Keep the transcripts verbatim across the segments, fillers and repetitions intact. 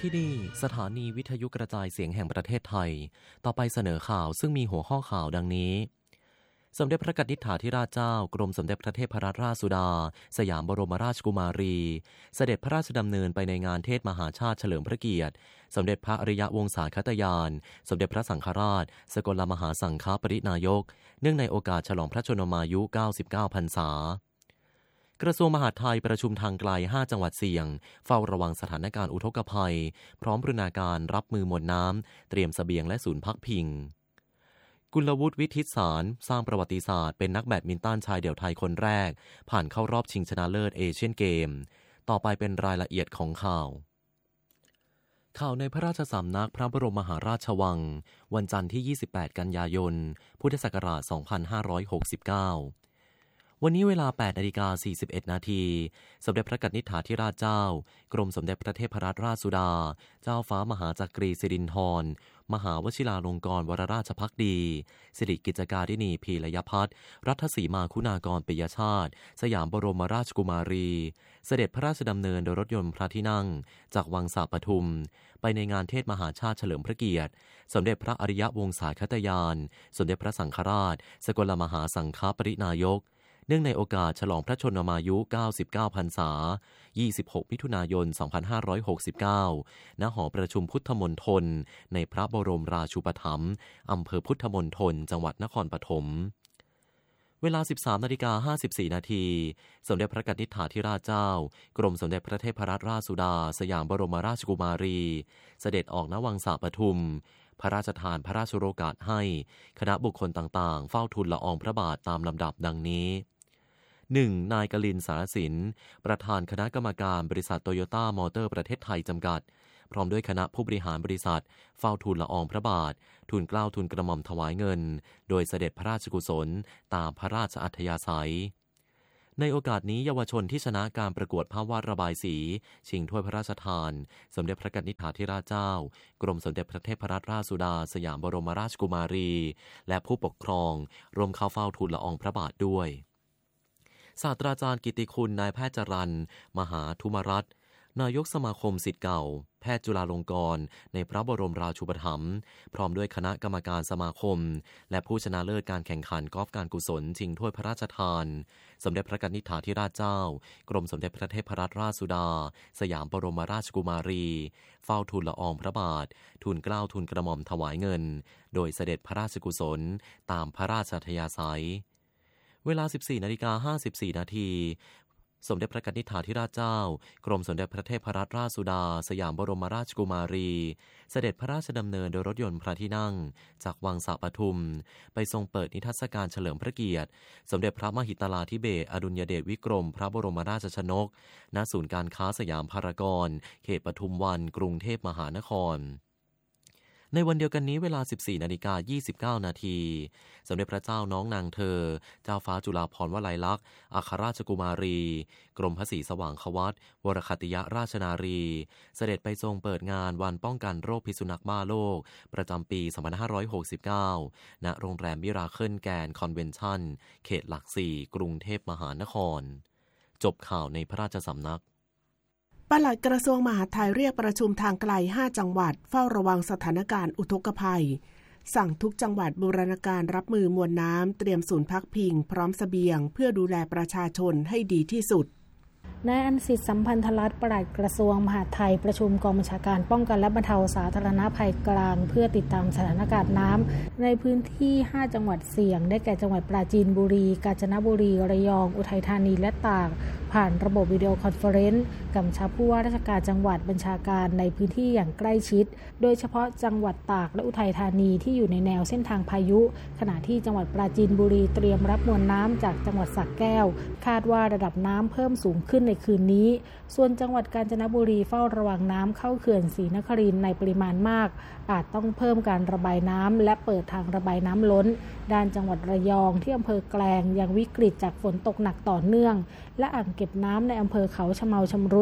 ที่นี่สถานีวิทยุกระจายเสียงแห่งประเทศไทยต่อไปเสนอข่าวซึ่งมีหัวข้อข่าวดังนี้สมเด็จพระกนิษฐาธิราชเจ้ากรมสมเด็จพระเทพรัตนราชสุดาสยามบรมราชกุมารีเสด็จพระราชดำเนินไปในงานเทศมหาชาติเฉลิมพระเกียรติสมเด็จพระอริยวงศาคตยานสมเด็จพระสังฆราชสกลมหาสังฆปรินายกเนื่องในโอกาสฉลองพระชนมายุเก้าสิบเก้าพรรษากระทรวงมหาดไทยประชุมทางไกลห้าจังหวัดเสี่ยงเฝ้าระวังสถานการณ์อุทกภัยพร้อมบูรณาการรับมือมวลน้ำเตรียมเสบียงและศูนย์พักพิงกุลวุฒิวิทิตสารสร้างประวัติศาสตร์เป็นนักแบดมินตันชายเดี่ยวไทยคนแรกผ่านเข้ารอบชิงชนะเลิศเอเชียนเกมต่อไปเป็นรายละเอียดของข่าวข่าวในพระราชสำนักพระบรมมหาราชวังวันจันทร์ที่ยี่สิบแปดกันยายนพุทธศักราชสองพันห้าร้อยหกสิบเก้าวันนี้เวลา แปดนาฬิกาสี่สิบเอ็ดนาทีสมเด็จพระกนิษฐาธิราชเจ้ากรมสมเด็จพระเทพรัตนราชสุดาเจ้าฟ้ามหาจักรีสิรินธรมหาวชิราลงกรณ์วรราชภักดีสิริกิจการินีพีรยพัฒน์รัฐสีมาคุณากรปิยชาติสยามบรมราชกุมารีเสด็จพระราชดำเนินโดยรถยนต์พระที่นั่งจากวังสาปทุมไปในงานเทศมหาชาติเฉลิมพระเกียรติสมเด็จพระอริยวงศาคตยานสมเด็จพระสังฆราชสกลมหาสังฆปรินายกเนื่องในโอกาสฉลองพระชนมายุเก้าสิบเก้าพรรษายี่สิบหกมิถุนายนสองพันห้าร้อยหกสิบเก้าณหอประชุมพุทธมณฑลในพระบรมราชูปถัมภ์อำเภอพุทธมณฑลจังหวัดนครปฐมเวลา สิบสามนาฬิกาห้าสิบสี่นาทีสมเด็จพระกนิษฐาธิราชเจ้ากรมสมเด็จพระเทพรัตนราชสุดาสยามบรมราชกุมารีเสด็จออกณวังสาปทุมพระราชทานพระราชโองการให้คณะบุคคลต่างๆเฝ้าทูลละอองพระบาทตามลำดับดังนี้หนึ่งนายกลินสารสินประธานคณะกรรมการบริษัทโตโยต้ามอเตอร์ประเทศไทยจำกัดพร้อมด้วยคณะผู้บริหารบริษัทเฝ้าทูลละอองพระบาททูลเกล้าทูลกระหม่อมถวายเงินโดยเสด็จพระราชกุศลตามพระราชอัธยาศัยในโอกาสนี้เยาวชนที่ชนะการประกวดภาพวาดระบายสีชิงถ้วยพระราชทานสมเด็จพระกนิษฐาธิราชเจ้ากรมสมเด็จพระเทพรัตนราชสุดาสยามบรมราชกุมารีและผู้ปกครองร่วมเข้าเฝ้าทูลละอองพระบาทด้วยศาสตราจารย์กิติคุณนายแพทย์จรัญมหาธุมรัตน์นายกสมาคมศิษย์เก่าแพทย์จุฬาลงกรณ์ในพระบรมราชูปถัมภ์พร้อมด้วยคณะกรรมการสมาคมและผู้ชนะเลิศการแข่งขันกอล์ฟการกุศลชิงถ้วยพระราชทานสมเด็จพระกนิษฐาธิราชเจ้ากรมสมเด็จพระเทพรัตนราชสุดาสยามบรมราชกุมารีเฝ้าทูลละอองพระบาททูลเกล้าทูลกระหม่อมถวายเงินโดยเสด็จพระราชกุศลตามพระราชอัธยาศัยเวลา สิบสี่นาฬิกาห้าสิบสี่นาทีสมเด็จพระกนิษฐาธิราชเจ้ากรมสมเด็จพระเทพรัตนราชสุดาสยามบรมราชกุมารีเสด็จพระราชดำเนินโดยรถยนต์พระที่นั่งจากวังสาปทุมไปทรงเปิดนิทรรศการเฉลิมพระเกียรติสมเด็จพระมหิตลาธิเบศรอดุลยเดชวิกรมพระบรมราชชนกณศูนย์การค้าสยามพารากอนเขตปทุมวันกรุงเทพมหานครในวันเดียวกันนี้เวลา สิบสี่นาฬิกายี่สิบเก้านาทีสมเด็จพระเจ้าน้องนางเธอเจ้าฟ้าจุฬาภรณ์วลัยลักษณ์อัครราชกุมารีกรมพระศรีสว่างควัตรวรคติยราชนารีเสด็จไปทรงเปิดงานวันป้องกันโรคพิษสุนัขบ้าโลกประจำปีสองพันห้าร้อยหกสิบเก้าณโรงแรมมิราเคิลแกรนด์คอนเวนชั่นเขตหลักสี่กรุงเทพมหานครจบข่าวในพระราชสำนักปลัดกระทรวงมหาดไทยเรียกประชุมทางไกลห้าจังหวัดเฝ้าระวังสถานการณ์อุทกภัยสั่งทุกจังหวัดบูรณาการรับมือมวลน้ำเตรียมศูนย์พักพิงพร้อมเสบียงเพื่อดูแลประชาชนให้ดีที่สุดนายอันสิทธิ์สัมพันธรัตน์ปลัดกระทรวงมหาดไทยประชุมกองบัญชาการป้องกันและบรรเทาสาธารณภัยกลางเพื่อติดตามสถานการณ์น้ำในพื้นที่ห้าจังหวัดเสี่ยงได้แก่จังหวัดปราจีนบุรีกาญจนบุรีระยองอุทัยธานีและตากผ่านระบบวิดีโอคอนเฟอเรนซ์กำชับผู้ว่าราชการจังหวัดบัญชาการในพื้นที่อย่างใกล้ชิดโดยเฉพาะจังหวัดตากและอุทัยธานีที่อยู่ในแนวเส้นทางพายุขณะที่จังหวัดปราจีนบุรีเตรียมรับมวลน้ำจากจังหวัดสระแก้วคาดว่าระดับน้ำเพิ่มสูงขึ้นในคืนนี้ส่วนจังหวัดกาญจนบุรีเฝ้าระวังน้ำเข้าเขื่อนศรีนครินทร์ในปริมาณมากอาจต้องเพิ่มการระบายน้ำและเปิดทางระบายน้ำล้นด้านจังหวัดระยองที่อำเภอแกลงยังวิกฤตจากฝนตกหนักต่อเนื่องและอ่างเก็บน้ำในอำเภอเขาชะเมาชำรุด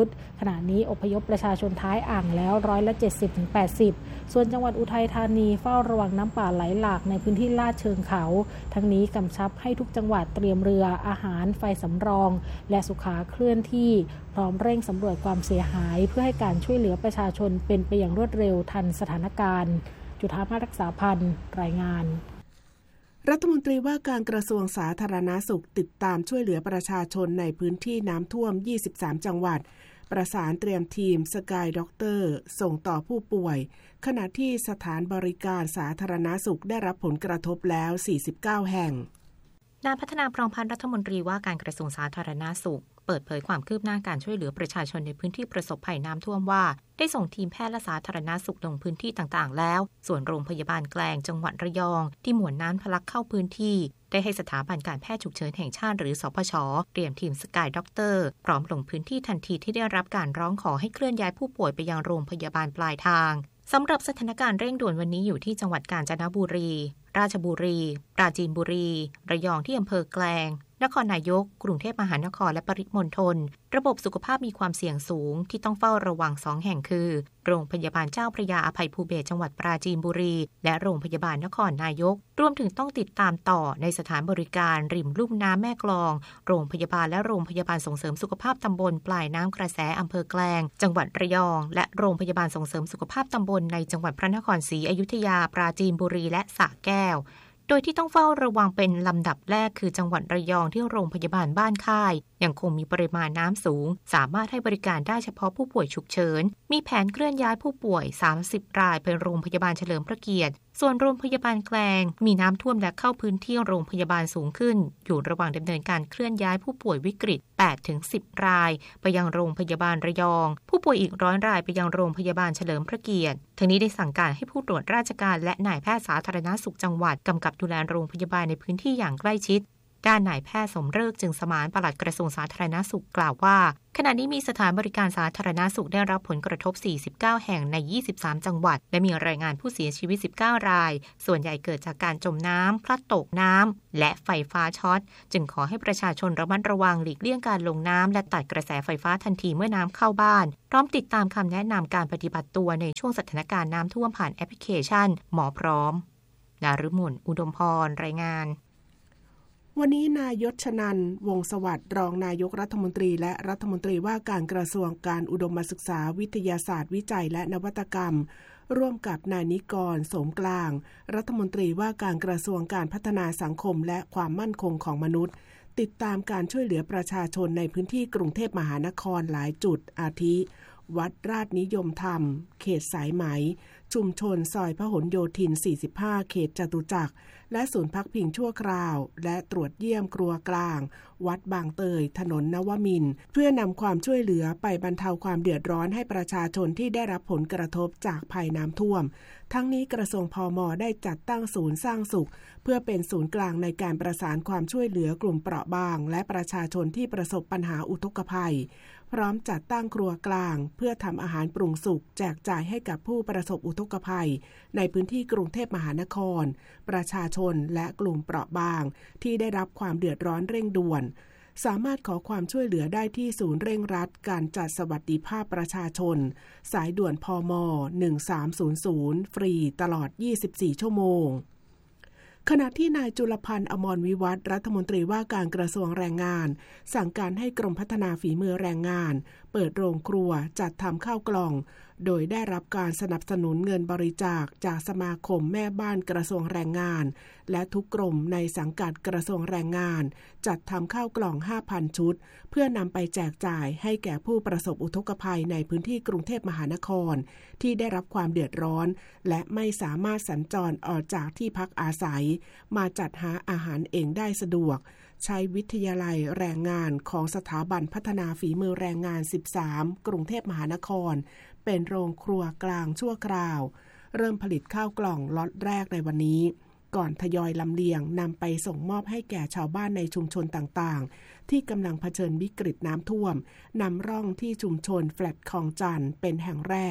ยุทธ์ขณะนี้อพยพประชาชนท้ายอ่างแล้วร้อยละ เจ็ดสิบถึงแปดสิบ ส่วนจังหวัดอุทัยธานีเฝ้าระวังน้ำป่าไหลหลากในพื้นที่ลาดเชิงเขาทั้งนี้กำชับให้ทุกจังหวัดเตรียมเรืออาหารไฟสำรองและสุขาเคลื่อนที่พร้อมเร่งสำรวจความเสียหายเพื่อให้การช่วยเหลือประชาชนเป็นไปอย่างรวดเร็วทันสถานการณ์จุฑาภารักษาพันธ์รายงานรัฐมนตรีว่าการกระทรวงสาธารณสุขติดตามช่วยเหลือประชาชนในพื้นที่น้ำท่วมยี่สิบสามจังหวัดประสานเตรียมทีมสกายด็อกเตอร์ส่งต่อผู้ป่วยขณะที่สถานบริการสาธารณสุขได้รับผลกระทบแล้วสี่สิบเก้าแห่งนายพัฒนาพรองพันธ์รัฐมนตรีว่าการกระทรวงสาธารณสุขเปิดเผยความคืบหน้าการช่วยเหลือประชาชนในพื้นที่ประสบภัยน้ำท่วมว่าได้ส่งทีมแพทย์และสาธารณสุขลงพื้นที่ต่างๆแล้วส่วนโรงพยาบาลแกลงจังหวัดระยองที่หมวดน้ำทะลักเข้าพื้นที่ได้ให้สถาบันการแพทย์ฉุกเฉินแห่งชาติหรือสปช.เตรียมทีมสกายด็อกเตอร์พร้อมลงพื้นที่ทันทีที่ได้รับการร้องขอให้เคลื่อนย้ายผู้ป่วยไปยังโรงพยาบาลปลายทางสำหรับสถานการณ์เร่งด่วนวันนี้อยู่ที่จังหวัดกาญจนบุรีราชบุรีปราจีนบุรีระยองที่อำเภอแกลงนครนายกกรุงเทพมหานครและปริมณฑลระบบสุขภาพมีความเสี่ยงสูงที่ต้องเฝ้าระวังสองแห่งคือโรงพยาบาลเจ้าพระยาอภัยภูเบศรจังหวัดปราจีนบุรีและโรงพยาบาลนครนายกรวมถึงต้องติดตามต่อในสถานบริการริมลุ่มน้ำแม่กลองโรงพยาบาลและโรงพยาบาลส่งเสริมสุขภาพตำบลปลายน้ำกระแสอำเภอแกลงจังหวัดระยองและโรงพยาบาลส่งเสริมสุขภาพตำบลในจังหวัดพระนครศรีอยุธยาปราจีนบุรีและสระแก้วโดยที่ต้องเฝ้าระวังเป็นลำดับแรกคือจังหวัดระยองที่โรงพยาบาลบ้านค่ายยังคงมีปริมาณน้ำสูงสามารถให้บริการได้เฉพาะผู้ป่วยฉุกเฉินมีแผนเคลื่อนย้ายผู้ป่วยสามสิบรายไปโรงพยาบาลเฉลิมพระเกียรติส่วนโรงพยาบาลแกลงมีน้ำท่วมและเข้าพื้นที่โรงพยาบาลสูงขึ้นอยู่ระหว่างดำเนินการเคลื่อนย้ายผู้ป่วยวิกฤต แปดถึงสิบ รายไปยังโรงพยาบาลระยองผู้ป่วยอีกร้อยรายไปยังโรงพยาบาลเฉลิมพระเกียรติทั้งนี้ได้สั่งการให้ผู้ตรวจราชการและนายแพทย์สาธารณสุขจังหวัดกำกับดูแลโรงพยาบาลในพื้นที่อย่างใกล้ชิดด้านนายแพทย์สมฤกษ์จึงสมานปลัดกระทรวงสาธารณสุขกล่าวว่าขณะนี้มีสถานบริการสาธารณสุขได้รับผลกระทบสี่สิบเก้าแห่งในยี่สิบสามจังหวัดและมีรายงานผู้เสียชีวิตสิบเก้ารายส่วนใหญ่เกิดจากการจมน้ำพลัดตกน้ำและไฟฟ้าช็อตจึงขอให้ประชาชนระมัดระวังหลีกเลี่ยงการลงน้ำและตัดกระแสไฟฟ้าทันทีเมื่อน้ำเข้าบ้านพร้อมติดตามคำแนะนำการปฏิบัติตัวในช่วงสถานการณ์น้ำท่วมผ่านแอปพลิเคชันหมอพร้อมนฤมลอุดมพรรายงานวันนี้นายยศชนันท์วงศ์สวัสดิ์รองนายกรัฐมนตรีและรัฐมนตรีว่าการกระทรวงการอุดมศึกษาวิทยาศาสตร์วิจัยและนวัตกรรมร่วมกับนายนิกรโสมกลางรัฐมนตรีว่าการกระทรวงการพัฒนาสังคมและความมั่นคงของมนุษย์ติดตามการช่วยเหลือประชาชนในพื้นที่กรุงเทพมหานครหลายจุดอาทิวัดราชนิยมธรรมเขตสายไหมชุมชนซอยพหลโยธินสี่สิบห้าเขตจตุจักรและศูนย์พักพิงชั่วคราวและตรวจเยี่ยมครัวกลางวัดบางเตยถนนนวมินทร์เพื่อนำความช่วยเหลือไปบรรเทาความเดือดร้อนให้ประชาชนที่ได้รับผลกระทบจากภัยน้ำท่วมทั้งนี้กระทรวงพม.ได้จัดตั้งศูนย์สร้างสุขเพื่อเป็นศูนย์กลางในการประสานความช่วยเหลือกลุ่มเปราะบางและประชาชนที่ประสบปัญหาอุทกภัยพร้อมจัดตั้งครัวกลางเพื่อทำอาหารปรุงสุกแจกจ่ายให้กับผู้ประสบอุทกภัยในพื้นที่กรุงเทพมหานครประชาชนและกลุ่มเปราะบางที่ได้รับความเดือดร้อนเร่งด่วนสามารถขอความช่วยเหลือได้ที่ศูนย์เร่งรัดการจัดสวัสดิภาพประชาชนสายด่วนพม.หนึ่งสามศูนย์ศูนย์ฟรีตลอดยี่สิบสี่ชั่วโมงขณะที่นายจุลพันธ์อมรวิวัฒน์รัฐมนตรีว่าการกระทรวงแรงงานสั่งการให้กรมพัฒนาฝีมือแรงงานเปิดโรงครัวจัดทำข้าวกล่องโดยได้รับการสนับสนุนเงินบริจาคจากสมาคมแม่บ้านกระทรวงแรงงานและทุกกรมในสังกัดกระทรวงแรงงานจัดทำข้าวกล่อง ห้าพัน ชุดเพื่อนำไปแจกจ่ายให้แก่ผู้ประสบอุทกภัยในพื้นที่กรุงเทพมหานครที่ได้รับความเดือดร้อนและไม่สามารถสัญจรออกจากที่พักอาศัยมาจัดหาอาหารเองได้สะดวกใช้วิทยาลัยแรงงานของสถาบันพัฒนาฝีมือแรงงานสิบสามกรุงเทพมหานครเป็นโรงครัวกลางชั่วคราวเริ่มผลิตข้าวกล่องล็อตแรกในวันนี้ก่อนทยอยลำเลียงนำไปส่งมอบให้แก่ชาวบ้านในชุมชนต่างๆที่กำลังเผชิญวิกฤตน้ำท่วมนำร่องที่ชุมชนแฟลตคลองจันทน์เป็นแห่งแรก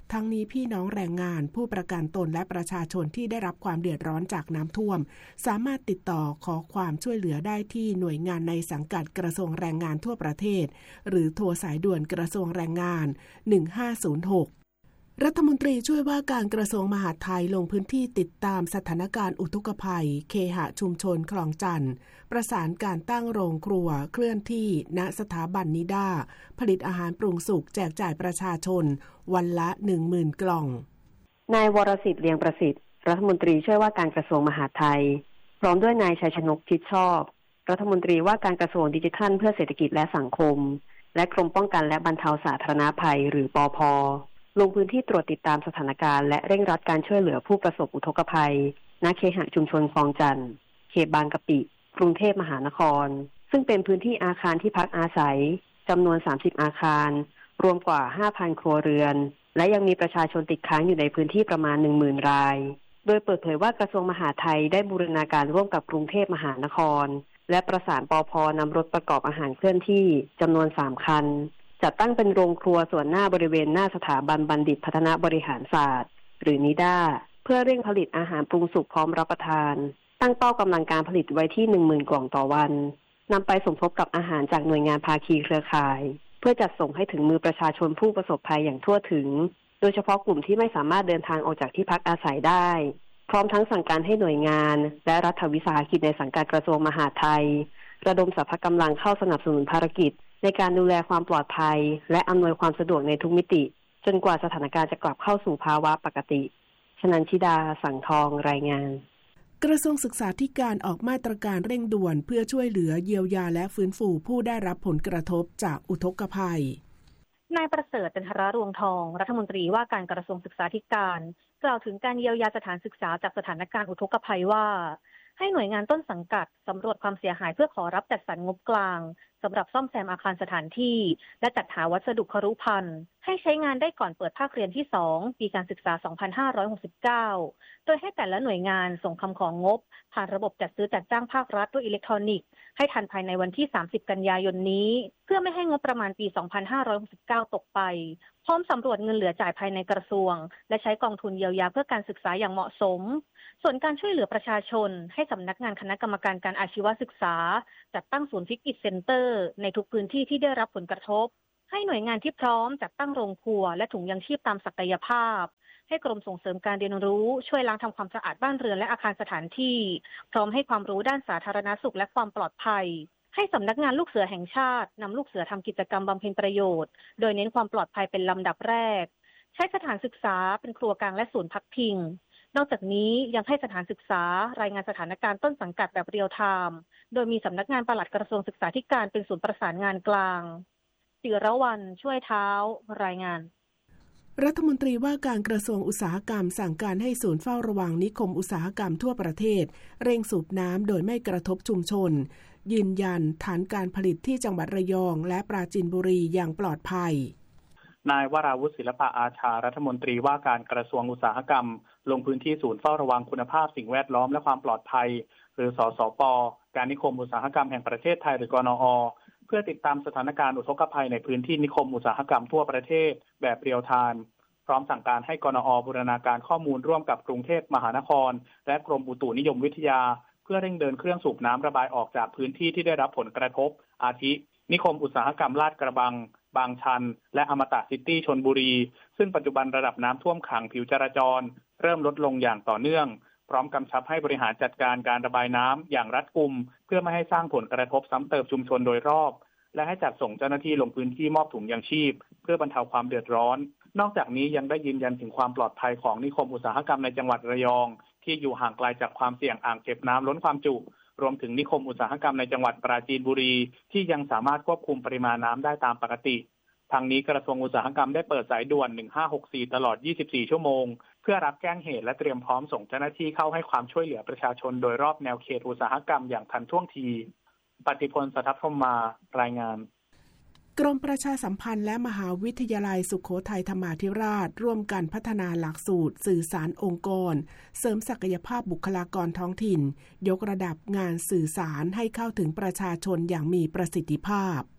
ทั้งนี้พี่น้องแรงงานผู้ประกันตนและประชาชนที่ได้รับความเดือดร้อนจากน้ำท่วมสามารถติดต่อขอความช่วยเหลือได้ที่หน่วยงานในสังกัดกระทรวงแรงงานทั่วประเทศหรือโทรสายด่วนกระทรวงแรงงานหนึ่งห้าศูนย์หกรัฐมนตรีช่วยว่าการกระทรวงมหาดไทยลงพื้นที่ติดตามสถานการณ์อุทกภัยเคหะชุมชนคลองจันทน์ประสานการตั้งโรงครัวเคลื่อนที่ณสถาบันนิด้าผลิตอาหารปรุงสุกแจกจ่ายประชาชนวันละ หนึ่งหมื่น กล่องนายวรสิทธิ์เลียงประสิทธิ์รัฐมนตรีช่วยว่าการกระทรวงมหาดไทยพร้อมด้วยนายชัยชนกชิดชอบรัฐมนตรีว่าการกระทรวงดิจิทัลเพื่อเศรษฐกิจและสังคมและกรมป้องกันและบรรเทาสาธารณภัยหรือปภ.ลงพื้นที่ตรวจติดตามสถานการณ์และเร่งรัดการช่วยเหลือผู้ประสบอุทกภัยณเคหะชุมชนคลองจันทน์เขตบางกะปิกรุงเทพมหานครซึ่งเป็นพื้นที่อาคารที่พักอาศัยจำนวนสามสิบอาคารรวมกว่า ห้าพัน ครัวเรือนและยังมีประชาชนติดค้างอยู่ในพื้นที่ประมาณ หนึ่งหมื่น รายโดยเปิดเผยว่ากระทรวงมหาดไทยได้บูรณาการร่วมกับกรุงเทพมหานครและประสานปภ.นำรถประกอบอาหารเคลื่อนที่จำนวนสามคันจัดตั้งเป็นโรงครัวส่วนหน้าบริเวณหน้าสถาบันบัณฑิตพัฒนาบริหารศาสตร์หรือนิด้าเพื่อเร่งผลิตอาหารปรุงสุกพร้อมรับประทานตั้งเป้ากำลังการผลิตไว้ที่ หนึ่งหมื่น กล่องต่อวันนำไปสมทบกับอาหารจากหน่วยงานภาคีเครือข่ายเพื่อจัดส่งให้ถึงมือประชาชนผู้ประสบภัยอย่างทั่วถึงโดยเฉพาะกลุ่มที่ไม่สามารถเดินทางออกจากที่พักอาศัยได้พร้อมทั้งสั่งการให้หน่วยงานและรัฐวิสาหกิจในสังกัดกระทรวงมหาดไทยระดมสรรพกำลังเข้าสนับสนุนภารกิจในการดูแลความปลอดภัยและอำนวยความสะดวกในทุกมิติจนกว่าสถานการณ์จะกลับเข้าสู่ภาวะปกติชนันชิดาสังทองรายงานกระทรวงศึกษาธิการออกมาตรการเร่งด่วนเพื่อช่วยเหลือเยียวยาและฟื้นฟูผู้ได้รับผลกระทบจากอุทกภัยนายประเสริฐ จันทรรวงทองรัฐมนตรีว่าการกระทรวงศึกษาธิการกล่าวถึงการเยียวยาสถานศึกษาจากสถานการณ์อุทกภัยว่าให้หน่วยงานต้นสังกัดสำรวจความเสียหายเพื่อขอรับจัดสรรงบกลางสำหรับซ่อมแซมอาคารสถานที่และจัดหาวัสดุครุภัณฑ์ให้ใช้งานได้ก่อนเปิดภาคเรียนที่สองปีการศึกษาสองพันห้าร้อยหกสิบเก้าโดยให้แต่ละหน่วยงานส่งคำของงบผ่านระบบจัดซื้อจัดจ้างภาครัฐด้วยอิเล็กทรอนิกส์ให้ทันภายในวันที่สามสิบกันยายนนี้เพื่อไม่ให้งบประมาณปีสองพันห้าร้อยหกสิบเก้าตกไปพร้อมสำรวจเงินเหลือจ่ายภายในกระทรวงและใช้กองทุนเยียวยาเพื่อการศึกษาอย่างเหมาะสมส่วนการช่วยเหลือประชาชนให้สำนักงานคณะกรรมการการอาชีวศึกษาจัดตั้งศูนย์วิกฤตเซ็นเตอร์ในทุกพื้นที่ที่ได้รับผลกระทบให้หน่วยงานที่พร้อมจัดตั้งโรงครัวและถุงยังชีพตามศักยภาพให้กรมส่งเสริมการเรียนรู้ช่วยล้างทำความสะอาดบ้านเรือนและอาคารสถานที่พร้อมให้ความรู้ด้านสาธารณสุขและความปลอดภัยให้สำนักงานลูกเสือแห่งชาตินำลูกเสือทำกิจกรรมบำเพ็ญประโยชน์โดยเน้นความปลอดภัยเป็นลำดับแรกใช้สถานศึกษาเป็นครัวกลางและศูนย์พักพิงนอกจากนี้ยังให้สถานศึกษารายงานสถานการณ์ต้นสังกัดแบบเรียลไทม์โดยมีสำนักงานปลัดกระทรวงศึกษาธิการเป็นศูนย์ประสานงานกลางจิรวรรณช่วยเท้ารายงานรัฐมนตรีว่าการกระทรวงอุตสาหกรรมสั่งการให้ศูนย์เฝ้าระวังนิคมอุตสาหกรรมทั่วประเทศเร่งสูบน้ำโดยไม่กระทบชุมชนยืนยันฐานการผลิตที่จังหวัดระยองและปราจีนบุรีอย่างปลอดภัยนายวราวุฒิศิลปะอาชารัฐมนตรีว่าการกระทรวงอุตสาหกรรมลงพื้นที่ศูนย์เฝ้าระวังคุณภาพสิ่งแวดล้อมและความปลอดภัยหรือสสป.การนิคมอุตสาหกรรมแห่งประเทศไทยหรือกนอ.เพื่อติดตามสถานการณ์อุทกภัยในพื้นที่นิคมอุตสาหกรรมทั่วประเทศแบบเรียลไทม์พร้อมสั่งการให้กนอ.บูรณาการข้อมูลร่วมกับกรุงเทพมหานครและกรมอุตุนิยมวิทยาเพื่อเร่งเดินเครื่องสูบน้ำระบายออกจากพื้นที่ที่ได้รับผลกระทบอาทินิคมอุตสาหกรรมลาดกระบังบางชันและอมตะซิตี้ชลบุรีซึ่งปัจจุบันระดับน้ำท่วมขังผิวจราจรเริ่มลดลงอย่างต่อเนื่องพร้อมกำชับให้บริหารจัดการการระบายน้ำอย่างรัดกุมเพื่อไม่ให้สร้างผลกระทบซ้ำเติมชุมชนโดยรอบและให้จัดส่งเจ้าหน้าที่ลงพื้นที่มอบถุงยางชีพเพื่อบรรเทาความเดือดร้อนนอกจากนี้ยังได้ยืนยันถึงความปลอดภัยของนิคมอุตสาหกรรมในจังหวัดระยองที่อยู่ห่างไกลจากความเสี่ยงอ่างเก็บน้ำล้นความจุรวมถึงนิคมอุตสาหกรรมในจังหวัดปราจีนบุรีที่ยังสามารถควบคุมปริมาณน้ำได้ตามปกติทางนี้กระทรวงอุตสาหกรรมได้เปิดสายด่วนหนึ่งห้าหกสี่ตลอดยี่สิบสี่ชั่วโมงเพื่อรับแจ้งเหตุและเตรียมพร้อมส่งเจ้าหน้าที่เข้าให้ความช่วยเหลือประชาชนโดยรอบแนวเขตอุตสาหกรรมอย่างทันท่วงทีปฏิพล สัทธพรหมารายงานกรมประชาสัมพันธ์และมหาวิทยาลัยสุโขทัยธรรมาธิราชร่วมกันพัฒนาหลักสูตรสื่อสารองค์กรเสริมศักยภาพบุคลากรท้องถิ่นยกระดับงานสื่อสารให้เข้าถึงประชาชนอย่างมีประสิทธิภาพ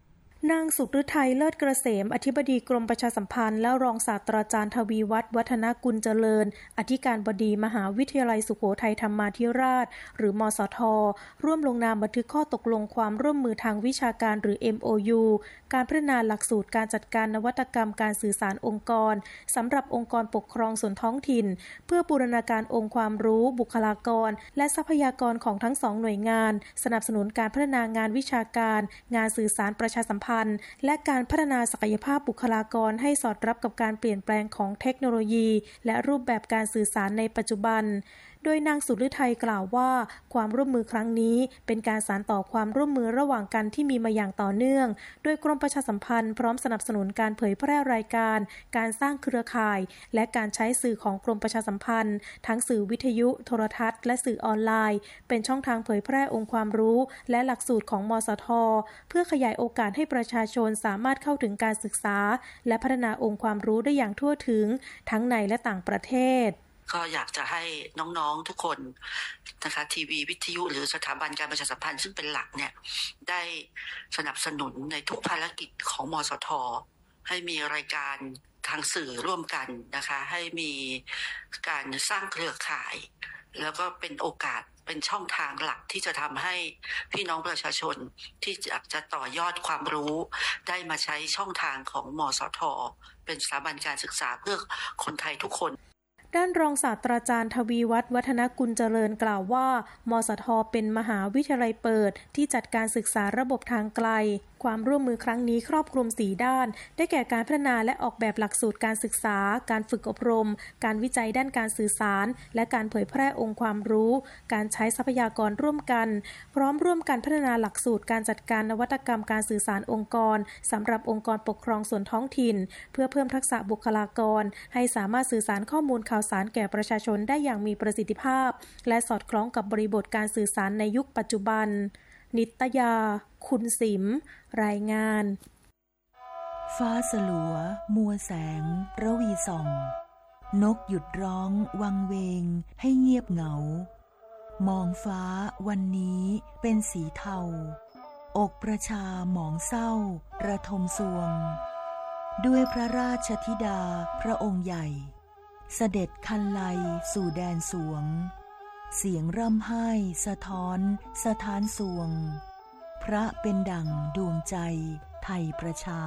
นางสุฤทัยเลิศเกษมอธิบดีกรมประชาสัมพันธ์และรองศาสตราจารย์ทวีวัฒน์วัฒนกุลเจริญอธิการบดีมหาวิทยาลัยสุโขทัยธรรมาธิราชหรือมสทร่วมลงนามบันทึกข้อตกลงความร่วมมือทางวิชาการหรือ เอ็ม โอ ยู การพัฒนาหลักสูตรการจัดการนวัตกรรมการสื่อสารองค์กรสำหรับองค์กรปกครองส่วนท้องถิ่นเพื่อบูรณาการองค์ความรู้บุคลากรและทรัพยากรของทั้งสองหน่วยงานสนับสนุนการพัฒนางานวิชาการงานสื่อสารประชาสัมพันธ์และการพัฒนาศักยภาพบุคลากรให้สอดรับกับการเปลี่ยนแปลงของเทคโนโลยีและรูปแบบการสื่อสารในปัจจุบันโดยนางสุฤทัยกล่าวว่าความร่วมมือครั้งนี้เป็นการสานต่อความร่วมมือระหว่างกันที่มีมาอย่างต่อเนื่องโดยกรมประชาสัมพันธ์พร้อมสนับสนุนการเผยแพร่รายการการสร้างเครือข่ายและการใช้สื่อของกรมประชาสัมพันธ์ทั้งสื่อวิทยุโทรทัศน์และสื่อออนไลน์เป็นช่องทางเผยแพร่องค์ความรู้และหลักสูตรของมสทเพื่อขยายโอกาสให้ประชาชนสามารถเข้าถึงการศึกษาและพัฒนาองค์ความรู้ได้อย่างทั่วถึงทั้งในและต่างประเทศก็อยากจะให้น้องๆทุกคนนะคะทีวีวิทยุหรือสถาบันการประชาสัมพันธ์ซึ่งเป็นหลักเนี่ยได้สนับสนุนในทุกภารกิจของมสทให้มีรายการทางสื่อร่วมกันนะคะให้มีการสร้างเครือข่ายแล้วก็เป็นโอกาสเป็นช่องทางหลักที่จะทำให้พี่น้องประชาชนที่อยากจะต่อยอดความรู้ได้มาใช้ช่องทางของมสทเป็นสถาบันการศึกษาเพื่อคนไทยทุกคนด้านรองศาสตราจารย์ทวีวัฒน์วัฒนกุลเจริญกล่าวว่ามสทเป็นมหาวิทยาลัยเปิดที่จัดการศึกษาระบบทางไกลความร่วมมือครั้งนี้ครอบคลุมสี่ด้านได้แก่การพัฒนาและออกแบบหลักสูตรการศึกษาการฝึกอบรมการวิจัยด้านการสื่อสารและการเผยแพร่องค์ความรู้การใช้ทรัพยากรร่วมกันพร้อมร่วมกันพัฒนาหลักสูตรการจัดการนวัตกรรมการสื่อสารองค์กรสำหรับองค์กรปกครองส่วนท้องถิ่นเพื่อเพิ่มทักษะบุคลากรให้สามารถสื่อสารข้อมูลข่าวสารแก่ประชาชนได้อย่างมีประสิทธิภาพและสอดคล้องกับบริบทการสื่อสารในยุคปัจจุบันนิตยาคุณสิมรายงานฟ้าสลัวมัวแสงระวีส่องนกหยุดร้องวังเวงให้เงียบเหงามองฟ้าวันนี้เป็นสีเทาอกประชาหมองเศร้าระทมสวงด้วยพระราชธิดาพระองค์ใหญ่เสด็จคันไลสู่แดนสวงเสียงร่ำไห้สะท้อนสถานสวงพระเป็นดั่งดวงใจไทยประชา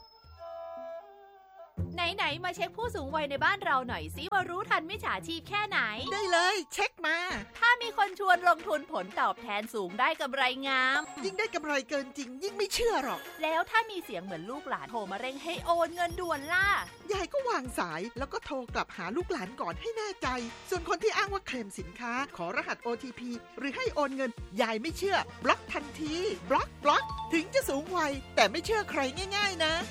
ไหนๆมาเช็คผู้สูงวัยในบ้านเราหน่อยสิว่ารู้ทันมิจฉาชีพแค่ไหนได้เลยเช็คมาถ้ามีคนชวนลงทุนผลตอบแทนสูงได้กำไรงามยิ่งได้กำไรเกินจริงยิ่งไม่เชื่อหรอกแล้วถ้ามีเสียงเหมือนลูกหลานโทรมาเร่งให้โอนเงินด่วนล่ะยายก็วางสายแล้วก็โทรกลับหาลูกหลานก่อนให้แน่ใจส่วนคนที่อ้างว่าเคลมสินค้าขอรหัส โอ ที พี หรือให้โอนเงินยายไม่เชื่อบล็อกทันทีบล็อกบล็อกถึงจะสูงวัยแต่ไม่เชื่อใครง่ายๆนะ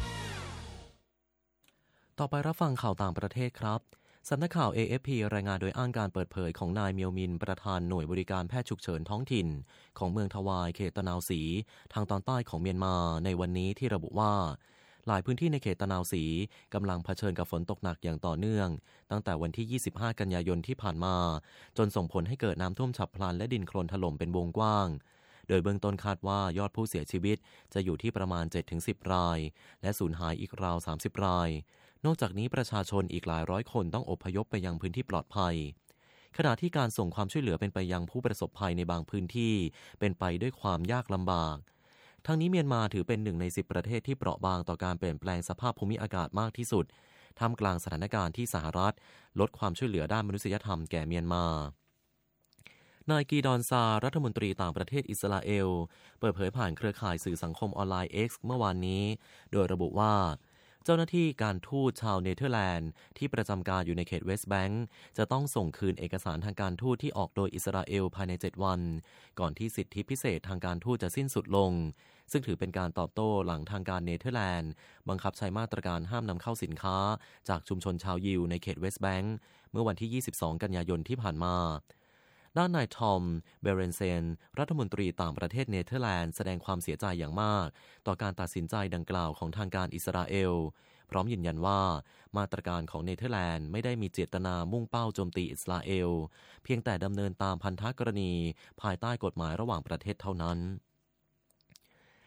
ต่อไปรับฟังข่าวต่างประเทศครับสำนักข่าว เอ เอฟ พี รายงานโดยอ้างการเปิดเผยของนายเมียวมินประธานหน่วยบริการแพทย์ฉุกเฉินท้องถิ่นของเมืองทวายเขตตะนาวศรีทางตอนใต้ของเมียนมาในวันนี้ที่ระบุว่าหลายพื้นที่ในเขตตะนาวศรีกำลังเผชิญกับฝนตกหนักอย่างต่อเนื่องตั้งแต่วันที่ยี่สิบห้ากันยายนที่ผ่านมาจนส่งผลให้เกิดน้ำท่วมฉับพลันและดินโคลนถล่มเป็นวงกว้างโดยเบื้องต้นคาดว่ายอดผู้เสียชีวิตจะอยู่ที่ประมาณ เจ็ดถึงสิบ รายและสูญหายอีกราวสามสิบรายนอกจากนี้ประชาชนอีกหลายร้อยคนต้องอพยพไปยังพื้นที่ปลอดภัยขณะที่การส่งความช่วยเหลือเป็นไปยังผู้ประสบภัยในบางพื้นที่เป็นไปด้วยความยากลำบากทั้งนี้เมียนมาถือเป็นหนึ่งในสิบประเทศที่เปราะบางต่อการเปลี่ยนแปลงสภาพภูมิอากาศมากที่สุดท่ามกลางสถานการณ์ที่สหรัฐลดความช่วยเหลือด้านมนุษยธรรมแก่เมียนมานายกีดอนซารัฐมนตรีต่างประเทศอิสราเอลเปิดเผยผ่านเครือข่ายสื่อสังคมออนไลน์ X เมื่อวานนี้โดยระบุว่าเจ้าหน้าที่การทูตชาวเนเธอร์แลนด์ที่ประจำการอยู่ในเขตเวสต์แบงก์จะต้องส่งคืนเอกสารทางการทูตที่ออกโดยอิสราเอลภายในเจ็ดวันก่อนที่สิทธิพิเศษทางการทูตจะสิ้นสุดลงซึ่งถือเป็นการตอบโต้หลังทางการเนเธอร์แลนด์บังคับใช้มาตรการห้ามนำเข้าสินค้าจากชุมชนชาวยิวในเขตเวสต์แบงก์เมื่อวันที่ยี่สิบสองกันยายนที่ผ่านมาด้านนายทอมเบเรนเซนรัฐมนตรีต่างประเทศเนเธอร์แลนด์แสดงความเสียใจอย่างมากต่อการตัดสินใจดังกล่าวของทางการอิสราเอลพร้อมยืนยันว่ามาตรการของเนเธอร์แลนด์ไม่ได้มีเจตนามุ่งเป้าโจมตีอิสราเอลเพียงแต่ดำเนินตามพันธกรณีภายใต้กฎหมายระหว่างประเทศเท่านั้น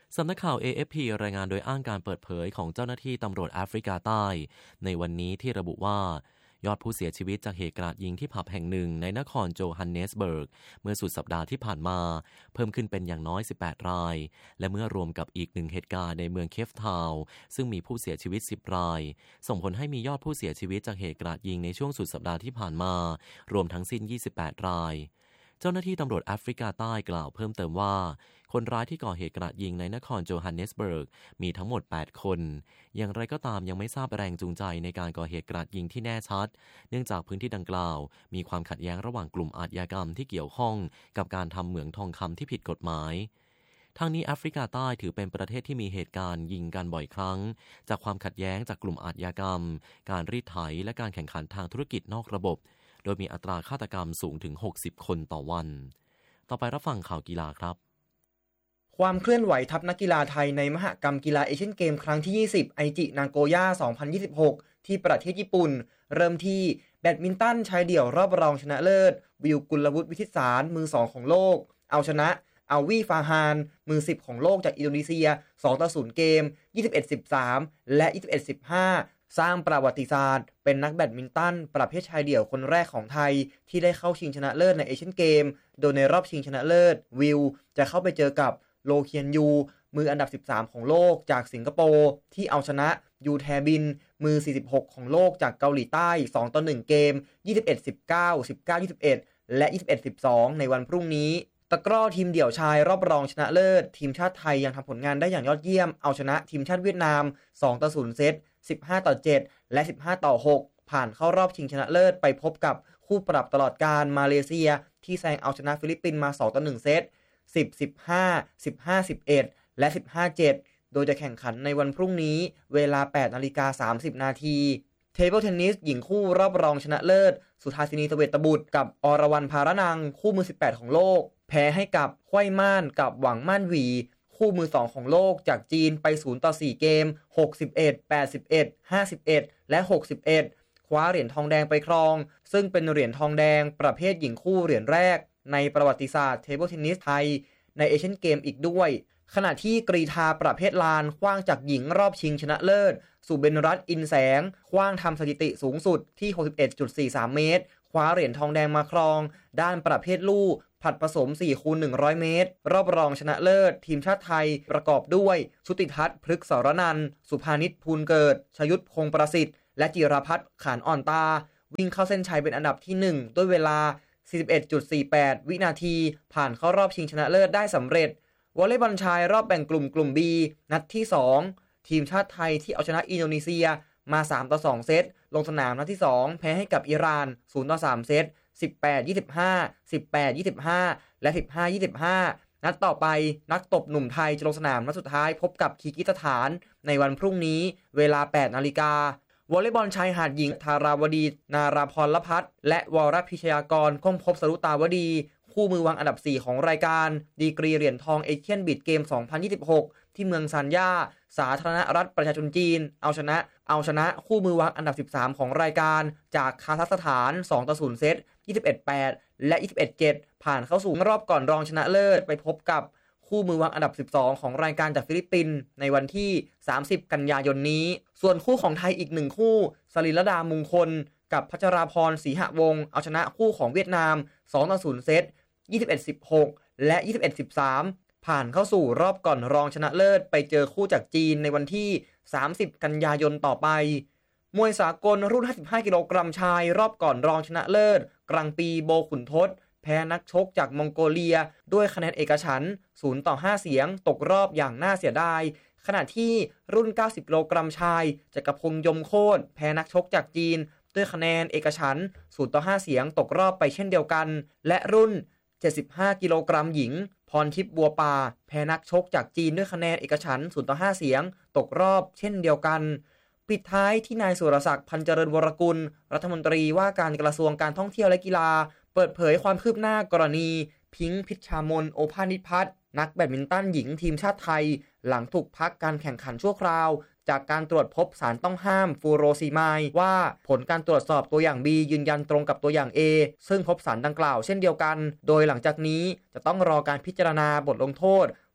สำนักข่าว เอ เอฟ พี รายงานโดยอ้างการเปิดเผยของเจ้าหน้าที่ตำรวจแอฟริกาใต้ในวันนี้ที่ระบุว่ายอดผู้เสียชีวิตจากเหตุกราดยิงที่ผับแห่งหนึ่งในนครโจฮันเนสเบิร์กเมื่อสุดสัปดาห์ที่ผ่านมาเพิ่มขึ้นเป็นอย่างน้อยสิบแปดรายและเมื่อรวมกับอีกหนึ่งเหตุการณ์ในเมืองเคฟทาวน์ซึ่งมีผู้เสียชีวิตสิบรายส่งผลให้มียอดผู้เสียชีวิตจากเหตุกราดยิงในช่วงสุดสัปดาห์ที่ผ่านมารวมทั้งสิ้นยี่สิบแปดรายเจ้าหน้าที่ตำรวจแอฟริกาใต้กล่าวเพิ่มเติมว่าคนร้ายที่ก่อเหตุกราดยิงในนครโจฮันเนสเบิร์กมีทั้งหมดแปดคนอย่างไรก็ตามยังไม่ทราบแรงจูงใจในการก่อเหตุกราดยิงที่แน่ชัดเนื่องจากพื้นที่ดังกล่าวมีความขัดแย้งระหว่างกลุ่มอาชญากรรมที่เกี่ยวข้องกับการทำเหมืองทองคำที่ผิดกฎหมายทางนี้แอฟริกาใต้ถือเป็นประเทศที่มีเหตุการณ์ยิงกันบ่อยครั้งจากความขัดแย้งจากกลุ่มอาชญากรรมการรีดไถและการแข่งขันทางธุรกิจนอกระบบโดยมีอัตราฆาตกรรมสูงถึงหกสิบคนต่อวันต่อไปรับฟังข่าวกีฬาครับความเคลื่อนไหวทัพนักกีฬาไทยในมหกรรมกีฬาเอเชียนเกมครั้งที่ยี่สิบไอจินาโกย่าสองพันยี่สิบหกที่ประเทศญี่ปุ่นเริ่มที่แบดมินตันชายเดี่ยวรอบรองชนะเลิศวิวกุลวุฒิวิทิตสารมือสองของโลกเอาชนะอาวีฟาฮานมือสิบของโลกจากอินโดนีเซียสองต่อศูนย์เกม ยี่สิบเอ็ด สิบสาม และ ยี่สิบเอ็ด สิบห้าสร้างประวัติศาสตร์เป็นนักแบดมินตันประเภทชายเดี่ยวคนแรกของไทยที่ได้เข้าชิงชนะเลิศในเอเชียนเกมโดยในรอบชิงชนะเลิศวิวจะเข้าไปเจอกับโลเคียนยูมืออันดับสิบสามของโลกจากสิงคโปร์ที่เอาชนะยูแทบินมือสี่สิบหกของโลกจากเกาหลีใต้สองต่อหนึ่งเกม ยี่สิบเอ็ด สิบเก้า สิบเก้า ยี่สิบเอ็ด และ ยี่สิบเอ็ด สิบสองในวันพรุ่งนี้ตะกร้อทีมเดี่ยวชายรอบรองชนะเลิศทีมชาติไทยยังทำผลงานได้อย่างยอดเยี่ยมเอาชนะทีมชาติเวียดนามสองต่อศูนย์เซตสิบห้าต่อเจ็ดและสิบห้าต่อหกผ่านเข้ารอบชิงชนะเลิศไปพบกับคู่ปรับตลอดกาลมาเลเซียที่แซงเอาชนะฟิลิปปินส์มาสองต่อหนึ่งเซตสิบ สิบห้า สิบห้า สิบเอ็ดและสิบห้า เจ็ดโดยจะแข่งขันในวันพรุ่งนี้เวลา แปดนาฬิกาสามสิบนาทีเทเบิลเทนนิสหญิงคู่รอบรองชนะเลิศสุธาสินี เสวตบุตรกับอรวรรณภารนังคู่มือสิบแปดของโลกแพ้ให้กับไขว้ม่านกับหวังม่านหวีคู่มือสองของโลกจากจีนไปศูนย์ต่อสี่เกมหกสิบเอ็ด แปดสิบเอ็ด ห้าสิบเอ็ดและหกสิบเอ็ดคว้าเหรียญทองแดงไปครองซึ่งเป็นเหรียญทองแดงประเภทหญิงคู่เหรียญแรกในประวัติศาสตร์เทเบิลเทนนิสไทยในเอเชียนเกมอีกด้วยขณะที่กรีฑาประเภทลานขว้างจากหญิงรอบชิงชนะเลิศสุเบญรัตน์อินแสงขว้างทำสถิติสูงสุดที่ หกสิบเอ็ดจุดสี่สาม เมตรคว้าเหรียญทองแดงมาครองด้านประเภทลู่ผลัดผสม สี่คูณหนึ่งร้อย เมตรรอบรองชนะเลิศทีมชาติไทยประกอบด้วยชุติทัศน์พฤกษรนันท์สุภานิชภูลเกิดชยุทธคงประสิทธิ์และจิรพัฒน์ขานอ่อนตาวิ่งเข้าเส้นชัยเป็นอันดับที่หนึ่งด้วยเวลา สี่สิบเอ็ดจุดสี่แปด วินาทีผ่านเข้ารอบชิงชนะเลิศได้สำเร็จวอลเลย์บอลชายรอบแบ่งกลุ่มกลุ่ม B นัดที่สองทีมชาติไทยที่เอาชนะอินโดนีเซียมาสามต่อสองเซตลงสนามนัดที่สองแพ้ให้กับอิหร่านศูนย์ต่อสามเซตสิบแปด ยี่สิบห้า สิบแปด ยี่สิบห้าและสิบห้า ยี่สิบห้านัดต่อไปนักตบหนุ่มไทยจะลงสนามนัดสุดท้ายพบกับคีร์กิสถานในวันพรุ่งนี้เวลา แปดนาฬิกาวอลเลย์บอลชายหาดหญิงธาราวดีนาราพรพัฒน์และวรพิชยากรก้มพบสรุตาวดีคู่มือวางอันดับสี่ของรายการดีกรีเหรียญทองเอเชียนบีดเกมสองพันยี่สิบหกที่เมืองซานย่าสาธารณรัฐประชาชนจีนเอาชนะเอาชนะคู่มือวางอันดับสิบสามของรายการจากคาซัคสถานสองต่อศูนย์เซต ยี่สิบเอ็ด แปดและ ยี่สิบเอ็ด เจ็ดผ่านเข้าสู่รอบก่อนรองชนะเลิศไปพบกับคู่มือวางอันดับสิบสองของรายการจากฟิลิปปินส์ในวันที่สามสิบกันยายนนี้ส่วนคู่ของไทยอีกหนึ่งคู่สลิลดามงคลกับพัชราพรศรีหวงศ์เอาชนะคู่ของเวียดนามสองต่อศูนย์เซต ยี่สิบเอ็ด สิบหกและ ยี่สิบเอ็ด สิบสามผ่านเข้าสู่รอบก่อนรองชนะเลิศไปเจอคู่จากจีนในวันที่สามสิบกันยายนต่อไปมวยสากลรุ่นห้าสิบห้ากิโลกรัมชายรอบก่อนรองชนะเลิศกลางปีโบขุนทศแพ้นักชกจากมองโกเลียด้วยคะแนนเอกฉันท์ศูนย์ต่อห้าเสียงตกรอบอย่างน่าเสียดายขณะที่รุ่นเก้าสิบกิโลกรัมชายจักรพงษ์ยมโคตรแพ้นักชกจากจีนด้วยคะแนนเอกฉันท์ศูนย์ต่อห้าเสียงตกรอบไปเช่นเดียวกันและรุ่นเจ็ดสิบห้ากิโลกรัมหญิงพรทิพย์บัวปาแพ้นักชกจากจีนด้วยคะแนนเอกฉันท์ศูนย์ต่อห้าเสียงตกรอบเช่นเดียวกันปิดท้ายที่นายสุรศักดิ์พันเจริญวรกุลรัฐมนตรีว่าการกระทรวงการท่องเที่ยวและกีฬาเปิดเผยความคืบหน้ากรณีพิงค์พิชชามนโอภานิชพัฒน์นักแบดมินตันหญิงทีมชาติไทยหลังถูกพักการแข่งขันชั่วคราวจากการตรวจพบสารต้องห้ามฟูโรซีไมด์ว่าผลการตรวจสอบตัวอย่าง B ยืนยันตรงกับตัวอย่าง A ซึ่งพบสารดังกล่าวเช่นเดียวกันโดยหลังจากนี้จะต้องรอการพิจารณาบทลงโทษ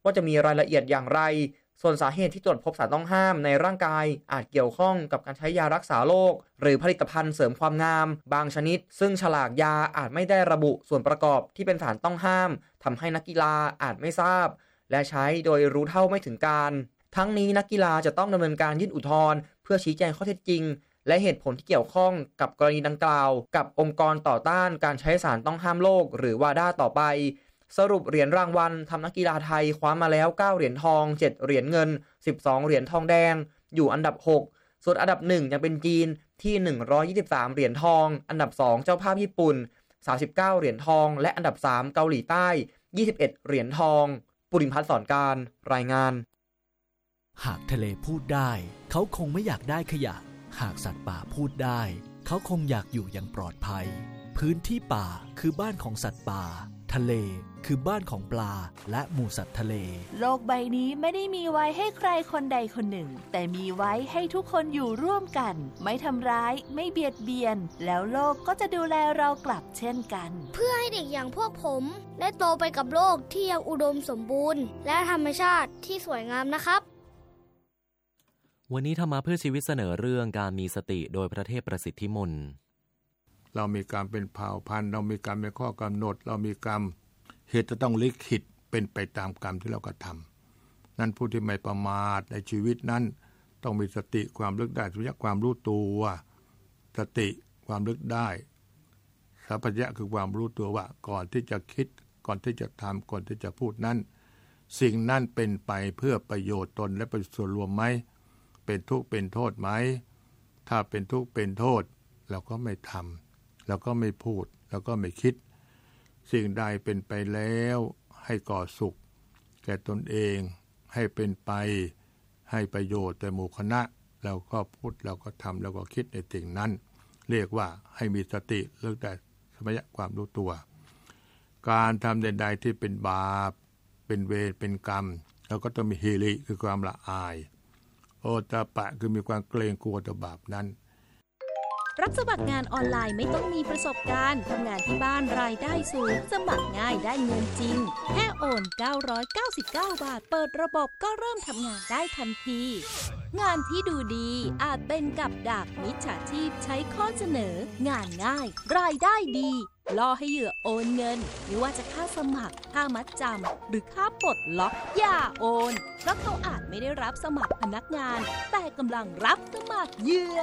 ว่าจะมีรายละเอียดอย่างไรส่วนสาเหตุที่ตรวจพบสารต้องห้ามในร่างกายอาจเกี่ยวข้องกับการใช้ยารักษาโรคหรือผลิตภัณฑ์เสริมความงามบางชนิดซึ่งฉลากยาอาจไม่ได้ระบุส่วนประกอบที่เป็นสารต้องห้ามทำให้นักกีฬาอาจไม่ทราบและใช้โดยรู้เท่าไม่ถึงการทั้งนี้นักกีฬาจะต้องดำเนินการยื่นอุทธรณ์เพื่อชี้แจงข้อเท็จจริงและเหตุผลที่เกี่ยวข้องกับกรณีดังกล่าวกับองค์กรต่อต้านการใช้สารต้องห้ามโลกหรือวาด้าต่อไปสรุปเหรียญรางวัลทำนักกีฬาไทยคว้ามาแล้วเก้าเหรียญทองเจ็ดเหรียญเงินสิบสองเหรียญทองแดงอยู่อันดับหกส่วนอันดับหนึ่งยังเป็นจีนที่หนึ่งร้อยยี่สิบสามเหรียญทองอันดับสองเจ้าภาพญี่ปุ่นสามสิบเก้าเหรียญทองและอันดับสามเกาหลีใต้ยี่สิบเอ็ดเหรียญทองปุริพัฒน์สอนการรายงานหากทะเลพูดได้เขาคงไม่อยากได้ขยะหากสัตว์ป่าพูดได้เขาคงอยากอยู่อย่างปลอดภัยพื้นที่ป่าคือบ้านของสัตว์ป่าทะเลคือบ้านของปลาและหมู่สัตว์ทะเลโลกใบนี้ไม่ได้มีไว้ให้ใครคนใดคนหนึ่งแต่มีไว้ให้ทุกคนอยู่ร่วมกันไม่ทำร้ายไม่เบียดเบียนแล้วโลกก็จะดูแลเรากลับเช่นกันเพื่อให้เด็กอย่างพวกผมได้โตไปกับโลกที่ยังอุดมสมบูรณ์และธรรมชาติที่สวยงามนะครับวันนี้ธรรมะเพื่อชีวิตเสนอเรื่องการมีสติโดยพระเทพประสิทธิมนต์เรามีการเป็นเผ่าพันธุ์เรามีการเป็นข้อกำหนดเรามีกรรมเหตุจะต้องลิขิตเป็นไปตามกรรมที่เรากระทำนั่นผู้ที่ไม่ประมาทในชีวิตนั้นต้องมีสติความลึกได้สัมปชัญญะความรู้ตัวสติความลึกได้สัมปชัญญะคือความรู้ตัวว่าก่อนที่จะคิดก่อนที่จะทำก่อนที่จะพูดนั้นสิ่งนั้นเป็นไปเพื่อประโยชน์ตนและประโยชน์ส่วนรวมไหมเป็นทุกข์เป็นโทษไหมถ้าเป็นทุกข์เป็นโทษเราก็ไม่ทำเราก็ไม่พูดเราก็ไม่คิดสิ่งใดเป็นไปแล้วให้ก่อสุขแก่ตนเองให้เป็นไปให้ประโยชน์แก่หมู่คณะเราก็พูดเราก็ทำเราก็คิดในสิ่งนั้นเรียกว่าให้มีสติเรื่องแต่สัมปชัญญะความรู้ตัวการทำใดๆที่เป็นบาปเป็นเวรเป็นกรรมเราก็ต้องมีฮิริคือความละอายโอตปะคือมีความเกรงกลัวต่อบาปนั้นรับสมัครงานออนไลน์ไม่ต้องมีประสบการณ์ทำงานที่บ้านรายได้สูงสมัครง่ายได้เงินจริงแค่โอนเก้าร้อยเก้าสิบเก้าบาทเปิดระบบก็เริ่มทำงานได้ทันทีงานที่ดูดีอาจเป็นกับดักมิจฉาชีพใช้ข้อเสนองานง่ายรายได้ดีล่อให้เหยื่อโอนเงินไม่ว่าจะค่าสมัครค่ามัดจำหรือค่าปลดล็อกอย่าโอนเพราะเขาอาจไม่ได้รับสมัครพนักงานแต่กำลังรับสมัครเหยื่อ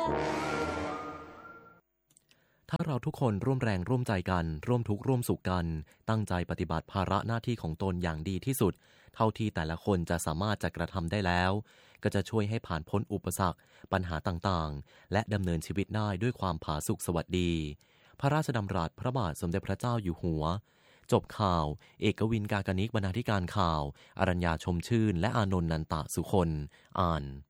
ถ้าเราทุกคนร่วมแรงร่วมใจกันร่วมทุกข์ร่วมสุขกันตั้งใจปฏิบัติภาระหน้าที่ของตนอย่างดีที่สุดเท่าที่แต่ละคนจะสามารถจะกระทำได้แล้วก็จะช่วยให้ผ่านพ้นอุปสรรคปัญหาต่างๆและดำเนินชีวิตได้ด้วยความผาสุกสวัสดีพระราชดำรัสพระบาทสมเด็จพระเจ้าอยู่หัวจบข่าวเอกวินกากนิกบรรณาธิการข่าวอรัญญาชมชื่นและอานนท์นันตะสุคนอ่าน